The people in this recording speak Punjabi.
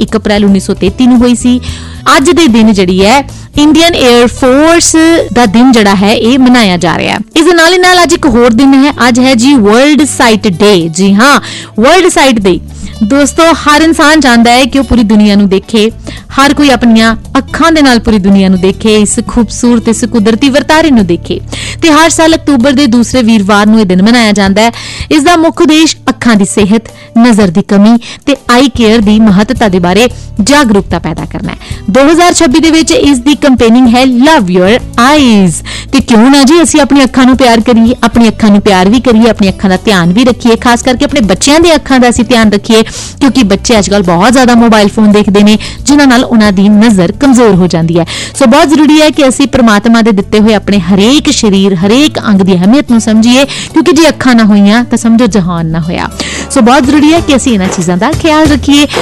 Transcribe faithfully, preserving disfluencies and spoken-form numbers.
एक अप्रैल उन्नीस सौ तेती ਨੂੰ ਹੋਈ ਸੀ। ਅੱਜ ਦੇ ਦਿਨ ਜਿਹੜੀ ਹੈ इंडियन एयर फोर्स ਦਾ दिन ਜਿਹੜਾ ਹੈ ਇਹ ਮਨਾਇਆ ਜਾ ਰਿਹਾ ਹੈ। ਇਸ ਦੇ ਨਾਲ ਹੀ ਨਾਲ ਅੱਜ ਇੱਕ ਹੋਰ ਦਿਨ ਹੈ, ਅੱਜ ਹੈ ਜੀ वर्ल्ड साइट डे। जी हाँ, वर्ल्ड साइट डे। ਦੋਸਤੋ ਹਰ ਇਨਸਾਨ ਚਾਹੁੰਦਾ ਹੈ ਕਿ ਉਹ ਪੂਰੀ ਦੁਨੀਆ ਨੂੰ ਦੇਖੇ, ਹਰ ਕੋਈ ਆਪਣੀਆਂ ਅੱਖਾਂ ਦੇ ਨਾਲ ਪੂਰੀ ਦੁਨੀਆ ਨੂੰ ਦੇਖੇ, ਇਸ ਖੂਬਸੂਰਤ ਇਸ ਕੁਦਰਤੀ ਵਰਤਾਰੇ ਨੂੰ ਦੇਖੇ ਤੇ ਹਰ ਸਾਲ ਅਕਤੂਬਰ ਦੇ ਦੂਸਰੇ ਵੀਰਵਾਰ ਨੂੰ ਇਹ ਦਿਨ ਮਨਾਇਆ ਜਾਂਦਾ ਹੈ। ਇਸ ਦਾ ਮੁੱਖ ਉਦੇਸ਼ ਅੱਖਾਂ ਦੀ ਸਿਹਤ, ਨਜ਼ਰ ਦੀ ਕਮੀ ਤੇ ਆਈ ਕੇਅਰ ਦੀ ਮਹੱਤਤਾ ਦੇ ਬਾਰੇ ਜਾਗਰੂਕਤਾ ਪੈਦਾ ਕਰਨਾ ਹੈ। ਦੋ ਹਜ਼ਾਰ ਛੱਬੀ ਦੇ ਵਿੱਚ ਇਸ ਦੀ ਕੰਪੇਨਿੰਗ ਹੈ ਲਵ ਯੂਅਰ ਆਈਜ਼। ਤੇ ਕਿਉਂ ਨਾ ਜੀ ਅਸੀਂ ਆਪਣੀ ਅੱਖਾਂ ਨੂੰ ਪਿਆਰ ਕਰੀਏ, ਆਪਣੀ ਅੱਖਾਂ ਨੂੰ ਪਿਆਰ ਵੀ ਕਰੀਏ, ਆਪਣੀ ਅੱਖਾਂ ਦਾ ਧਿਆਨ ਵੀ ਰੱਖੀਏ, ਖਾਸ ਕਰਕੇ ਆਪਣੇ ਬੱਚਿਆਂ ਦੀ ਅੱਖਾਂ ਦਾ ਅਸੀਂ ਧਿਆਨ ਰੱਖੀਏ ਕਿਉਂਕਿ ਬੱਚੇ ਅੱਜਕੱਲ ਬਹੁਤ ਜ਼ਿਆਦਾ ਮੋਬਾਈਲ ਫੋਨ ਦੇਖਦੇ ਨੇ ਜਿਨ੍ਹਾਂ ਨਾਲ ਉਹਨਾਂ ਦੀ ਨਜ਼ਰ ਕਮਜ਼ੋਰ ਹੋ ਜਾਂਦੀ ਹੈ। ਸੋ ਬਹੁਤ ਜ਼ਰੂਰੀ ਹੈ ਕਿ ਅਸੀਂ ਪ੍ਰਮਾਤਮਾ ਦੇ ਦਿੱਤੇ ਹੋਏ ਆਪਣੇ ਹਰੇਕ ਸਰੀਰ, ਹਰੇਕ ਅੰਗ ਦੀ ਅਹਿਮੀਅਤ ਨੂੰ ਸਮਝੀਏ ਕਿਉਂਕਿ ਜੇ ਅੱਖਾਂ ਨਾ ਹੋਈਆਂ ਤਾਂ ਸਮਝੋ ਜਹਾਨ ਨਾ ਹੋਇਆ। ਸੋ ਬਹੁਤ ਜ਼ਰੂਰੀ ਹੈ ਕਿ ਅਸੀਂ ਇਹਨਾਂ ਚੀਜ਼ਾਂ ਦਾ ਖਿਆਲ ਰੱਖੀਏ।